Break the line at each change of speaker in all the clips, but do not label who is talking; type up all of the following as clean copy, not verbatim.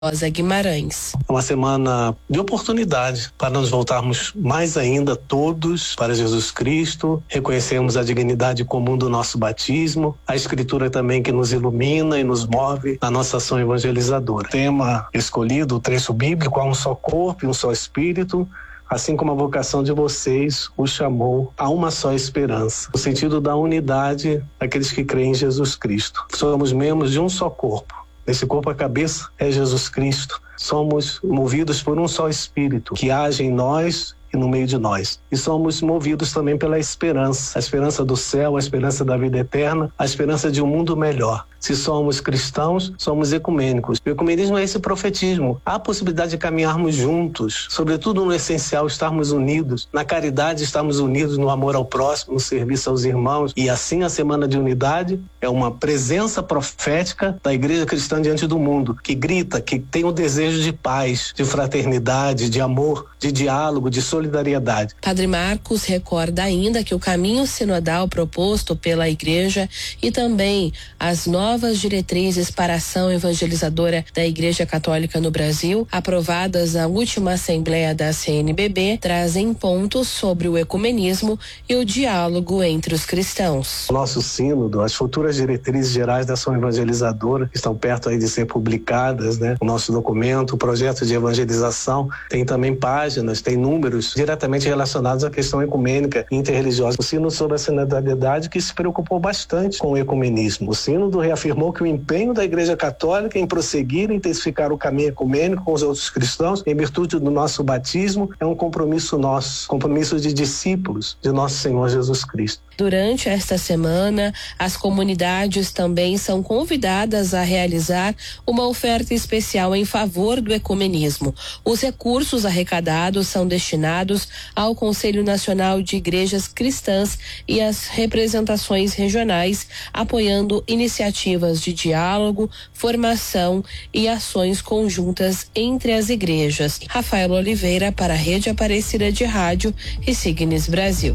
Rosa Guimarães.
É uma semana de oportunidade para nos voltarmos mais ainda todos para Jesus Cristo, reconhecermos a dignidade comum do nosso batismo, a Escritura também que nos ilumina e nos move na nossa ação evangelizadora. O tema escolhido, o trecho bíblico, há um só corpo e um só Espírito, assim como a vocação de vocês o chamou a uma só esperança, no sentido da unidade daqueles que creem em Jesus Cristo. Somos membros de um só corpo. Esse corpo, a cabeça, é Jesus Cristo. Somos movidos por um só Espírito que age em nós e no meio de nós. E somos movidos também pela esperança, a esperança do céu, a esperança da vida eterna, a esperança de um mundo melhor. Se somos cristãos, somos ecumênicos. O ecumenismo é esse profetismo. Há a possibilidade de caminharmos juntos, sobretudo no essencial, estarmos unidos, na caridade estarmos unidos, no amor ao próximo, no serviço aos irmãos. E assim a Semana de Unidade é uma presença profética da Igreja Cristã diante do mundo, que grita, que tem o desejo de paz, de fraternidade, de amor, de diálogo, de solidariedade.
Padre Marcos recorda ainda que o caminho sinodal proposto pela Igreja e também as novas diretrizes para a ação evangelizadora da Igreja Católica no Brasil, aprovadas na última Assembleia da CNBB, trazem pontos sobre o ecumenismo e o diálogo entre os cristãos.
O nosso sínodo, as futuras diretrizes gerais da ação evangelizadora estão perto aí de ser publicadas, né? O nosso documento, o projeto de evangelização, tem também páginas, tem números diretamente relacionados à questão ecumênica e interreligiosa. O sínodo sobre a sinodalidade que se preocupou bastante com o ecumenismo. O sínodo afirmou que o empenho da Igreja Católica em prosseguir e intensificar o caminho ecumênico com os outros cristãos, em virtude do nosso batismo, é um compromisso nosso, compromisso de discípulos de nosso Senhor Jesus Cristo.
Durante esta semana, as comunidades também são convidadas a realizar uma oferta especial em favor do ecumenismo. Os recursos arrecadados são destinados ao Conselho Nacional de Igrejas Cristãs e às representações regionais, apoiando iniciativas de diálogo, formação e ações conjuntas entre as igrejas. Rafael Oliveira para a Rede Aparecida de Rádio e Signes Brasil.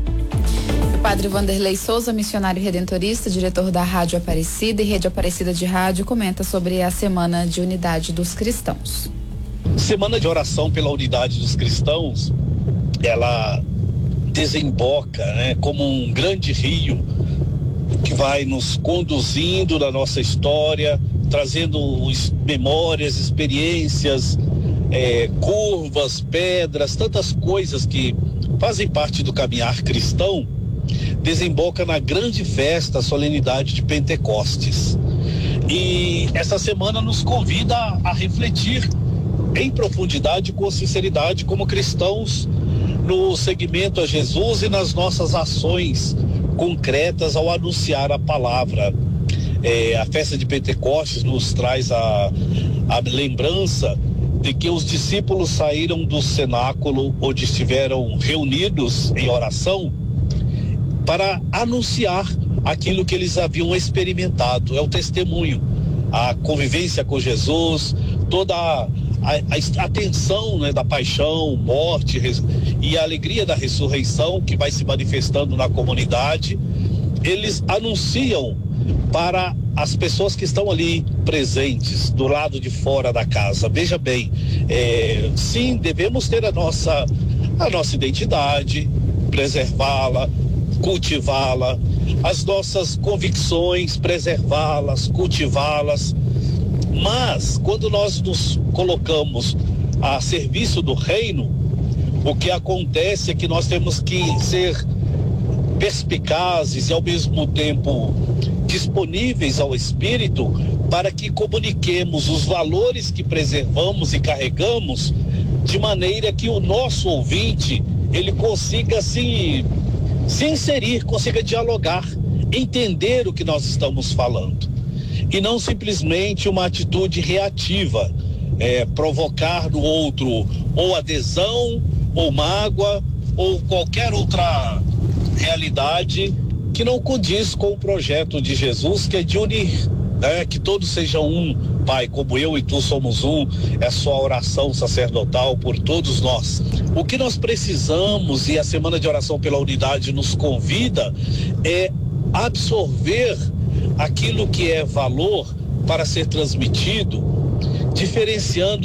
O padre Vanderlei Souza, missionário redentorista, diretor da Rádio Aparecida e Rede Aparecida de Rádio, comenta sobre a Semana de Unidade dos Cristãos.
Semana de Oração pela Unidade dos Cristãos, ela desemboca, né, como um grande rio que vai nos conduzindo na nossa história, trazendo memórias, experiências, curvas, pedras, tantas coisas que fazem parte do caminhar cristão. Desemboca na grande festa, a solenidade de Pentecostes. E essa semana nos convida a refletir em profundidade e com sinceridade como cristãos no seguimento a Jesus e nas nossas ações concretas ao anunciar a palavra. A festa de Pentecostes nos traz a lembrança de que os discípulos saíram do cenáculo onde estiveram reunidos em oração para anunciar aquilo que eles haviam experimentado. É o testemunho, a convivência com Jesus, toda a tensão, né, da paixão, morte e a alegria da ressurreição que vai se manifestando na comunidade. Eles anunciam para as pessoas que estão ali presentes do lado de fora da casa. Veja bem, sim, devemos ter a nossa identidade, preservá-la, cultivá-la, as nossas convicções, preservá-las, cultivá-las. Mas quando nós nos colocamos a serviço do reino, o que acontece é que nós temos que ser perspicazes e ao mesmo tempo disponíveis ao Espírito para que comuniquemos os valores que preservamos e carregamos, de maneira que o nosso ouvinte ele consiga se inserir, consiga dialogar, entender o que nós estamos falando. E não simplesmente uma atitude reativa, provocar no outro ou adesão, ou mágoa, ou qualquer outra realidade que não condiz com o projeto de Jesus, que é de unir, né? Que todos sejam um. Pai, como eu e tu somos um, é só oração sacerdotal por todos nós. O que nós precisamos, e a Semana de Oração pela Unidade nos convida, é absorver aquilo que é valor para ser transmitido, diferenciando